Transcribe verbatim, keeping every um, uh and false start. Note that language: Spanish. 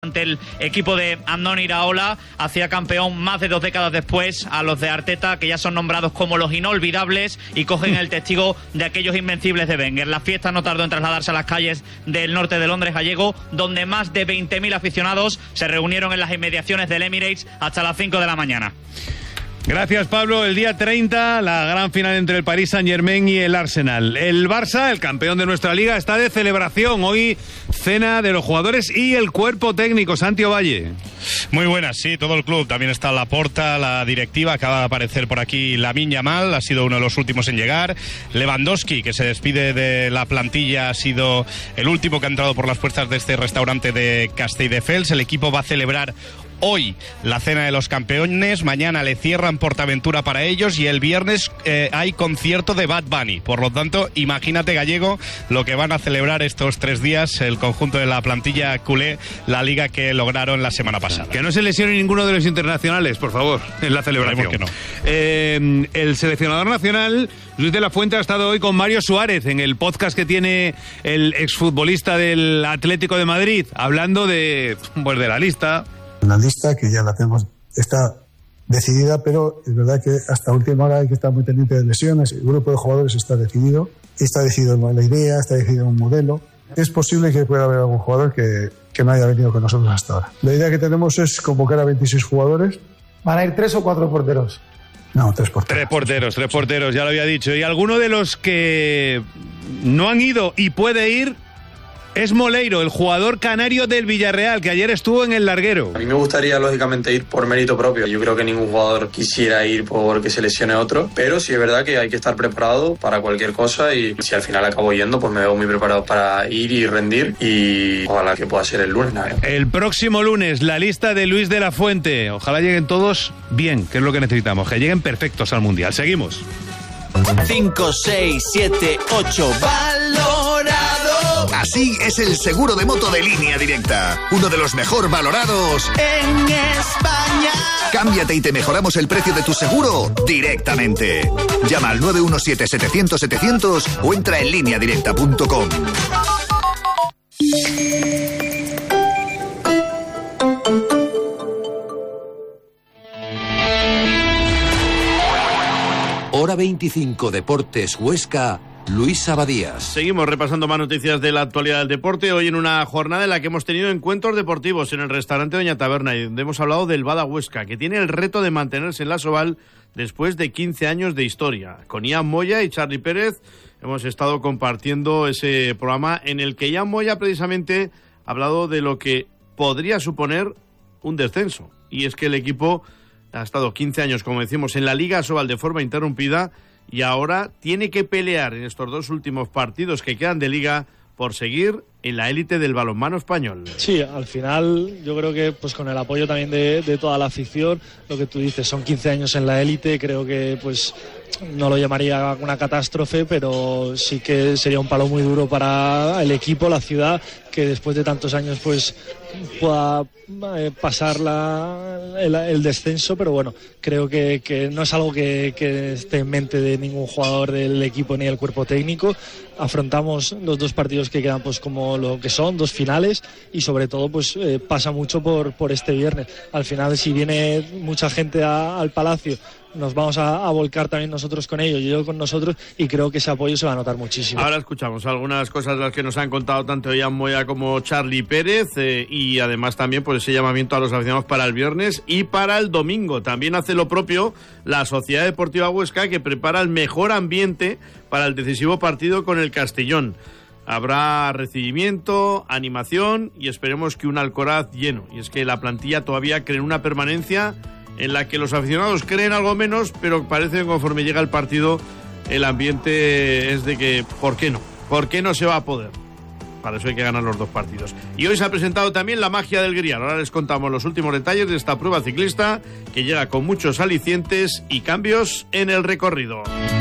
ante el equipo de Andoni Iraola, hacía campeón más de dos décadas después a los de Arteta, que ya son nombrados como los inolvidables y cogen el testigo de aquellos invencibles de Wenger. La fiesta no tardó en trasladarse a las calles del norte de Londres gallego, donde más de veinte mil aficionados se reunieron en las inmediaciones del Emirates hasta las cinco de la mañana. Gracias, Pablo. El día treinta, la gran final entre el Paris Saint-Germain y el Arsenal. El Barça, el campeón de nuestra liga, está de celebración. Hoy cena de los jugadores y el cuerpo técnico. Santi Ovalle. Muy buenas, sí, todo el club. También está Laporta, la directiva. Acaba de aparecer por aquí Lamine Yamal, ha sido uno de los últimos en llegar. Lewandowski, que se despide de la plantilla, ha sido el último que ha entrado por las puertas de este restaurante de Castelldefels. El equipo va a celebrar hoy la cena de los campeones, mañana le cierran Portaventura para ellos y el viernes eh, hay concierto de Bad Bunny. Por lo tanto, imagínate, Gallego, lo que van a celebrar estos tres días el conjunto de la plantilla culé, la liga que lograron la semana pasada. Que no se lesione ninguno de los internacionales, por favor, en la celebración. Que no. eh, el seleccionador nacional, Luis de la Fuente, ha estado hoy con Mario Suárez en el podcast que tiene el exfutbolista del Atlético de Madrid, hablando de, pues, de la lista. La lista que ya la tenemos está decidida, pero es verdad que hasta última hora hay que estar muy pendiente de lesiones. El grupo de jugadores está decidido, está decidido la idea, está decidido un modelo. Es posible que pueda haber algún jugador que, que no haya venido con nosotros hasta ahora. La idea que tenemos es convocar a veintiséis jugadores. ¿Van a ir tres o cuatro porteros? No, tres porteros. Tres porteros, tres porteros, ya lo había dicho. Y alguno de los que no han ido y puede ir es Moleiro, el jugador canario del Villarreal, que ayer estuvo en el larguero. A mí me gustaría, lógicamente, ir por mérito propio. Yo creo que ningún jugador quisiera ir porque se lesione otro, pero sí es verdad que hay que estar preparado para cualquier cosa y si al final acabo yendo, pues me veo muy preparado para ir y rendir y ojalá que pueda ser el lunes. ¿No? El próximo lunes, la lista de Luis de la Fuente. Ojalá lleguen todos bien, que es lo que necesitamos, que lleguen perfectos al Mundial. Seguimos. cinco, seis, siete, ocho, valorado. Así es el seguro de moto de Línea Directa, uno de los mejor valorados en España. Cámbiate y te mejoramos el precio de tu seguro directamente. Llama al nueve uno siete, setecientos, setecientos o entra en línea directa punto com. Hora veinticinco Deportes Huesca, Luis Abadías. Seguimos repasando más noticias de la actualidad del deporte. Hoy en una jornada en la que hemos tenido encuentros deportivos en el restaurante Doña Taberna y donde hemos hablado del Bada Huesca, que tiene el reto de mantenerse en la Soval después de quince años de historia. Con Ian Moya y Charlie Pérez hemos estado compartiendo ese programa en el que Ian Moya precisamente ha hablado de lo que podría suponer un descenso. Y es que el equipo ha estado quince años, como decimos, en la Liga Sobal de forma interrumpida y ahora tiene que pelear en estos dos últimos partidos que quedan de Liga por seguir en la élite del balonmano español. Sí, al final yo creo que pues con el apoyo también de, de toda la afición, lo que tú dices, son quince años en la élite, creo que pues no lo llamaría una catástrofe, pero sí que sería un palo muy duro para el equipo, la ciudad, que después de tantos años pues pueda eh, pasar la, el, el descenso, pero bueno, creo que, que no es algo que, que esté en mente de ningún jugador del equipo ni del cuerpo técnico. Afrontamos los dos partidos que quedan pues como lo que son, dos finales, y sobre todo pues eh, pasa mucho por, por este viernes. Al final, si viene mucha gente a, al Palacio, nos vamos a, a volcar también nosotros con ellos, yo con nosotros, y creo que ese apoyo se va a notar muchísimo. Ahora escuchamos algunas cosas de las que nos han contado tanto Ian Moya como Charlie Pérez, eh, y además también pues ese llamamiento a los aficionados para el viernes y para el domingo. También hace lo propio la Sociedad Deportiva Huesca, que prepara el mejor ambiente para el decisivo partido con el Castellón. Habrá recibimiento, animación y esperemos que un Alcoraz lleno. Y es que la plantilla todavía cree en una permanencia en la que los aficionados creen algo menos, pero parece que conforme llega el partido el ambiente es de que ¿por qué no? ¿Por qué no se va a poder? Para eso hay que ganar los dos partidos. Y hoy se ha presentado también la magia del Grial. Ahora les contamos los últimos detalles de esta prueba ciclista que llega con muchos alicientes y cambios en el recorrido.